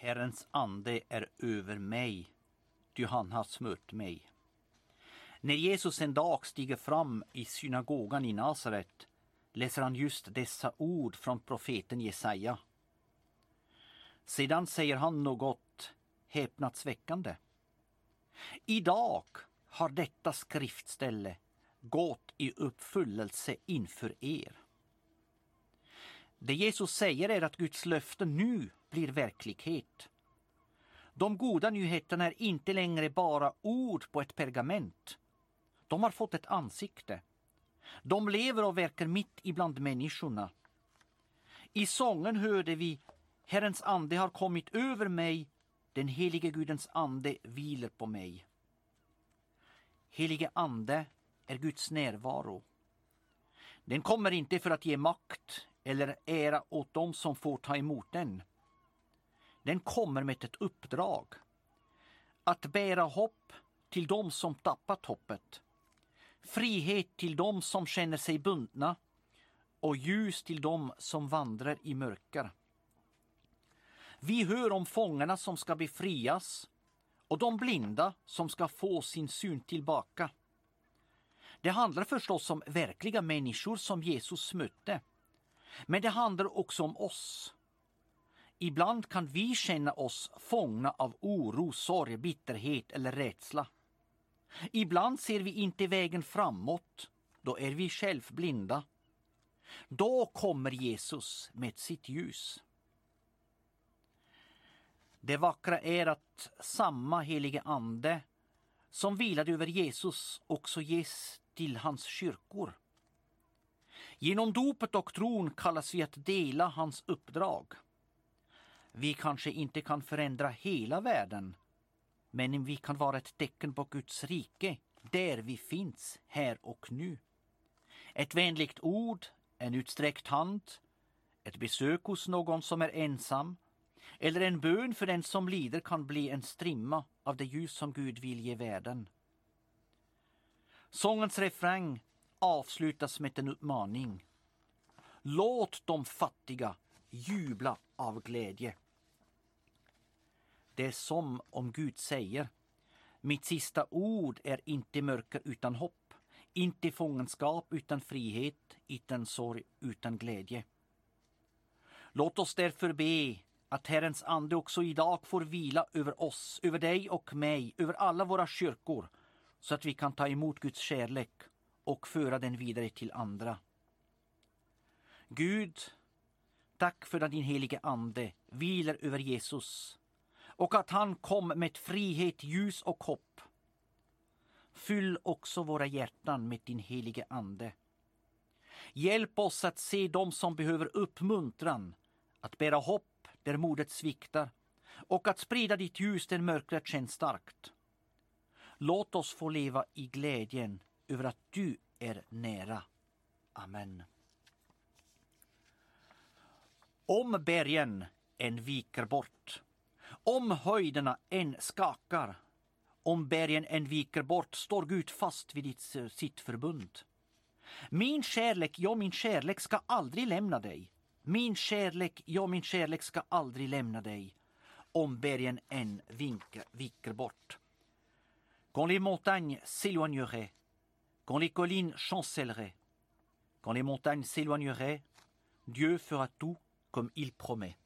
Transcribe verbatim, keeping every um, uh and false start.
Herrens ande är över mig, ty han har smört mig. När Jesus en dag stiger fram i synagogan i Nasaret läser han just dessa ord från profeten Jesaja. Sedan säger han något häpnadsväckande. Idag har detta skriftställe gått i uppfyllelse inför er. Det Jesus säger är att Guds löfte nu blir verklighet. De goda nyheterna är inte längre bara ord på ett pergament. De har fått ett ansikte. De lever och verkar mitt ibland människorna. I sången hörde vi: Herrens ande har kommit över mig, den helige Gudens ande vilar på mig. Helige ande är Guds närvaro. Den kommer inte för att ge makt eller ära åt dem som får ta emot den. Den kommer med ett uppdrag. Att bära hopp till dem som tappat hoppet. Frihet till dem som känner sig bundna. Och ljus till dem som vandrar i mörker. Vi hör om fångarna som ska befrias. Och de blinda som ska få sin syn tillbaka. Det handlar förstås om verkliga människor som Jesus mötte. Men det handlar också om oss. Ibland kan vi känna oss fångna av oro, sorg, bitterhet eller rädsla. Ibland ser vi inte vägen framåt. Då är vi själv blinda. Då kommer Jesus med sitt ljus. Det vackra är att samma helige ande som vilade över Jesus också ges till hans kyrkor. Genom dopet och tron kallas vi att dela hans uppdrag. Vi kanske inte kan förändra hela världen, men vi kan vara ett tecken på Guds rike där vi finns här och nu. Ett vänligt ord, en utsträckt hand, ett besök hos någon som är ensam eller en bön för den som lider kan bli en strimma av det ljus som Gud vill ge världen. Sångens refräng avslutas med en uppmaning. Låt de fattiga jubla av glädje. Det är som om Gud säger: mitt sista ord är inte mörker utan hopp, inte fångenskap utan frihet, utan sorg utan glädje. Låt oss därför be att Herrens ande också idag får vila över oss, över dig och mig, över alla våra kyrkor, så att vi kan ta emot Guds kärlek och föra den vidare till andra. Gud, tack för att din helige ande vilar över Jesus och att han kom med frihet, ljus och hopp. Fyll också våra hjärtan med din helige ande. Hjälp oss att se dem som behöver uppmuntran, att bära hopp där modet sviktar och att sprida ditt ljus där mörkret känns starkt. Låt oss få leva i glädjen över att du är nära. Amen. Om bergen än viker bort, om höjderna än skakar, om bergen än viker bort, står Gud fast vid ditt, sitt förbund. Min kärlek, ja min kärlek ska aldrig lämna dig. Min kärlek, ja min kärlek ska aldrig lämna dig. Om bergen än viker, viker bort. Quand les montagnes s'éloigneraient, quand les collines chancelleraient, quand les montagnes s'éloigneraient, Dieu fera tout comme il promet.